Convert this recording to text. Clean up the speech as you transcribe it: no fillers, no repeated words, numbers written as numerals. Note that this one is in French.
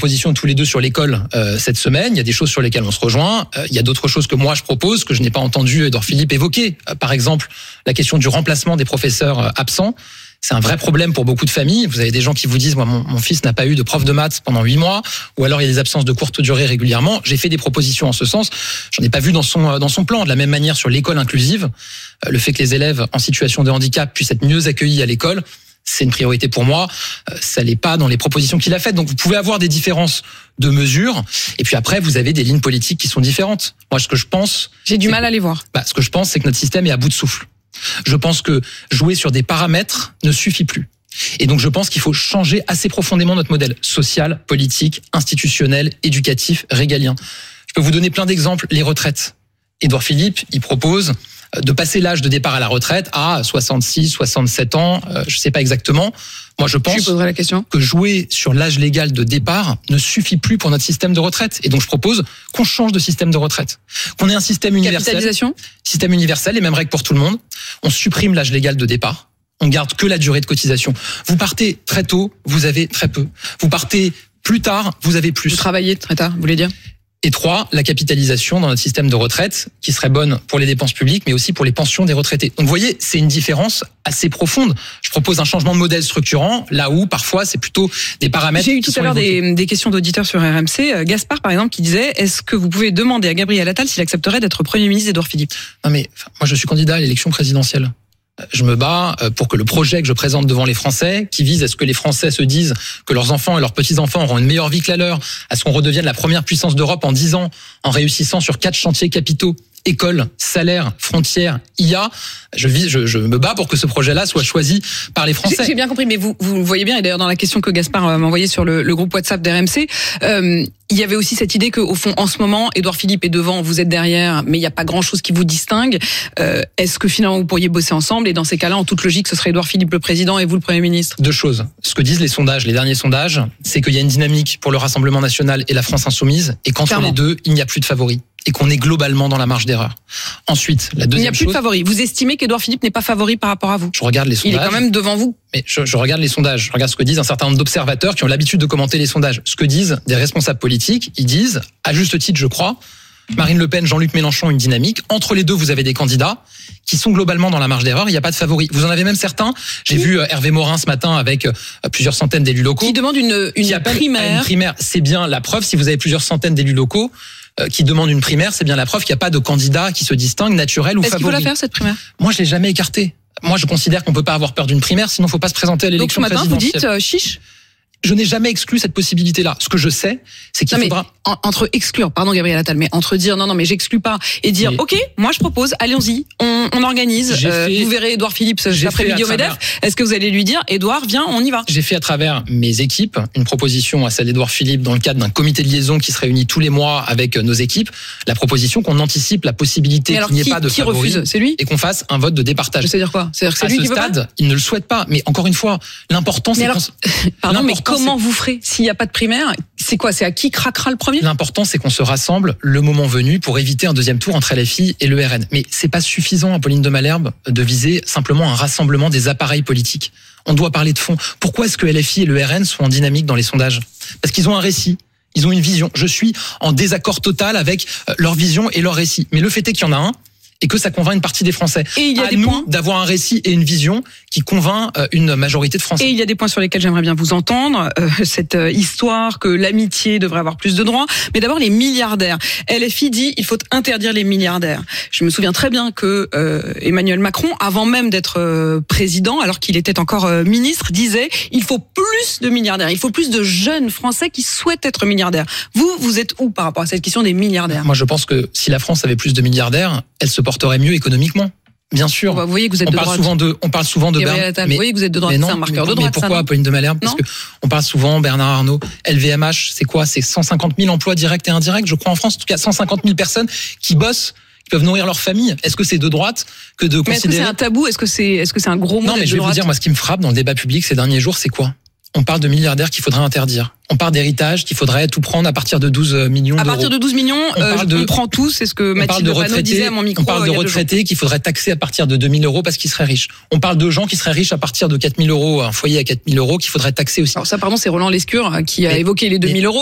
propositions tous les deux sur l'école cette semaine. Il y a des choses sur lesquelles on se rejoint. Il y a d'autres choses que moi je propose que je n'ai pas entendu Édouard Philippe évoquer. Par exemple, la question du remplacement des professeurs absents. C'est un vrai problème pour beaucoup de familles. Vous avez des gens qui vous disent, moi, mon fils n'a pas eu de prof de maths pendant 8 mois, ou alors il y a des absences de courte durée régulièrement. J'ai fait des propositions en ce sens. J'en ai pas vu dans son plan. De la même manière, sur l'école inclusive, le fait que les élèves en situation de handicap puissent être mieux accueillis à l'école, c'est une priorité pour moi. Ça n'est pas dans les propositions qu'il a faites. Donc, vous pouvez avoir des différences de mesures. Et puis après, vous avez des lignes politiques qui sont différentes. Moi, ce que je pense... J'ai du mal à les voir. Ce que je pense, c'est que notre système est à bout de souffle. Je pense que jouer sur des paramètres ne suffit plus. Et donc je pense qu'il faut changer assez profondément notre modèle social, politique, institutionnel, éducatif, régalien. Je peux vous donner plein d'exemples. Les retraites. Édouard Philippe, il propose de passer l'âge de départ à la retraite à 66, 67 ans, je sais pas exactement. Moi, je pense que jouer sur l'âge légal de départ ne suffit plus pour notre système de retraite. Et donc, je propose qu'on change de système de retraite. Qu'on ait un système universel. Système universel, les mêmes règles pour tout le monde. On supprime l'âge légal de départ. On garde que la durée de cotisation. Vous partez très tôt, vous avez très peu. Vous partez plus tard, vous avez plus. Vous travaillez très tard, vous voulez dire ? Et 3, la capitalisation dans notre système de retraite, qui serait bonne pour les dépenses publiques, mais aussi pour les pensions des retraités. Donc vous voyez, c'est une différence assez profonde. Je propose un changement de modèle structurant, là où parfois c'est plutôt des paramètres. J'ai eu tout à l'heure des questions d'auditeurs sur RMC. Gaspard, par exemple, qui disait, est-ce que vous pouvez demander à Gabriel Attal s'il accepterait d'être Premier ministre d'Édouard Philippe ? Non mais, moi je suis candidat à l'élection présidentielle. Je me bats pour que le projet que je présente devant les Français, qui vise à ce que les Français se disent que leurs enfants et leurs petits-enfants auront une meilleure vie que la leur, à ce qu'on redevienne la première puissance d'Europe en 10 ans, en réussissant sur 4 chantiers capitaux, école, salaire, frontières, IA. Je me bats pour que ce projet-là soit choisi par les Français. J'ai bien compris, mais vous voyez bien, et d'ailleurs dans la question que Gaspard m'a envoyée sur le groupe WhatsApp d'RMC, il y avait aussi cette idée qu'au fond, en ce moment, Édouard Philippe est devant, vous êtes derrière, mais il n'y a pas grand-chose qui vous distingue. Est-ce que finalement vous pourriez bosser ensemble ? Et dans ces cas-là, en toute logique, ce serait Édouard Philippe le président et vous le Premier ministre ? 2 choses. Ce que disent les sondages, les derniers sondages, c'est qu'il y a une dynamique pour le Rassemblement national et la France insoumise, et qu'entre les deux, il n'y a plus de favoris. Et qu'on est globalement dans la marge d'erreur. Ensuite, la deuxième chose... Il n'y a plus de favoris. Vous estimez qu'Édouard Philippe n'est pas favori par rapport à vous ? Je regarde les sondages. Il est quand même devant vous. Mais je regarde les sondages. Je regarde ce que disent un certain nombre d'observateurs qui ont l'habitude de commenter les sondages. Ce que disent des responsables politiques, ils disent, à juste titre, je crois, Marine Le Pen, Jean-Luc Mélenchon, une dynamique. Entre les deux, vous avez des candidats qui sont globalement dans la marge d'erreur. Il n'y a pas de favoris. Vous en avez même certains. J'ai vu Hervé Morin ce matin avec plusieurs centaines d'élus locaux. Qui demandent une primaire. Une primaire, c'est bien la preuve. Si vous avez plusieurs centaines d'élus locaux qui demandent une primaire, c'est bien la preuve qu'il n'y a pas de candidat qui se distingue, naturel ou favori. Est-ce qu'il faut la faire, cette primaire ? Moi, je l'ai jamais écartée. Moi, je considère qu'on peut pas avoir peur d'une primaire, sinon faut pas se présenter à l'élection présidentielle. Donc ce matin, vous dites chiche ? Je n'ai jamais exclu cette possibilité-là. Ce que je sais, c'est qu'il faudra... Entre exclure, pardon Gabriel Attal, mais entre dire non mais j'exclus pas et dire ok, moi je propose, allons-y, on organise. Vous verrez Édouard Philippe cet après-midi au MEDEF. Est-ce que vous allez lui dire Édouard, viens, on y va ? J'ai fait à travers mes équipes une proposition à celle d'Édouard Philippe dans le cadre d'un comité de liaison qui se réunit tous les mois avec nos équipes. La proposition qu'on anticipe la possibilité qu'il n'y ait pas de favoris et qu'on fasse un vote de départage. C'est-à-dire quoi ? C'est-à-dire que c'est lui qui veut pas ? À ce stade, il ne le souhaite pas. Mais encore une fois, l'important c'est Pardon, mais comment vous ferez s'il n'y a pas de primaire ? C'est quoi ? C'est à qui craquera le premier ? L'important, c'est qu'on se rassemble le moment venu pour éviter un deuxième tour entre LFI et le RN. Mais c'est pas suffisant, Apolline de Malherbe, de viser simplement un rassemblement des appareils politiques. On doit parler de fond. Pourquoi est-ce que LFI et le RN sont en dynamique dans les sondages ? Parce qu'ils ont un récit. Ils ont une vision. Je suis en désaccord total avec leur vision et leur récit. Mais le fait est qu'il y en a un et que ça convainc une partie des Français. Et il y a des points d'avoir un récit et une vision qui convainc une majorité de Français. Et il y a des points sur lesquels j'aimerais bien vous entendre. Cette histoire que l'amitié devrait avoir plus de droits. Mais d'abord, les milliardaires. LFI dit il faut interdire les milliardaires. Je me souviens très bien que Emmanuel Macron, avant même d'être président, alors qu'il était encore ministre, disait il faut plus de milliardaires. Il faut plus de jeunes Français qui souhaitent être milliardaires. Vous êtes où par rapport à cette question des milliardaires ? Moi, je pense que si la France avait plus de milliardaires, elle se porterait mieux économiquement. Bien sûr. Vous voyez que vous êtes de droite. On parle souvent de Bernard. Vous voyez que vous êtes de droite. C'est un marqueur de droite. Mais pourquoi, Apolline de Malherbe ? Parce que on parle souvent Bernard Arnault. LVMH, c'est quoi ? C'est 150 000 emplois directs et indirects, je crois, en France. En tout cas, 150 000 personnes qui bossent, qui peuvent nourrir leur famille. Est-ce que c'est de droite que de considérer... Est-ce que c'est un tabou ? Est-ce que c'est un gros mot ? Non, mais je vais vous dire, moi, ce qui me frappe dans le débat public ces derniers jours, c'est quoi ? On parle de milliardaires qu'il faudrait interdire. On parle d'héritage qu'il faudrait tout prendre à partir de 12 millions d'euros. À partir de 12 millions, on prend tout, c'est ce que Mathilde Panot disait à mon micro. On parle de retraités qu'il faudrait taxer à partir de 2 000 euros parce qu'ils seraient riches. On parle de gens qui seraient riches à partir de 4 000 euros, un foyer à 4 000 euros qu'il faudrait taxer aussi. Alors ça, pardon, c'est Roland Lescure qui a évoqué les 2 000 euros.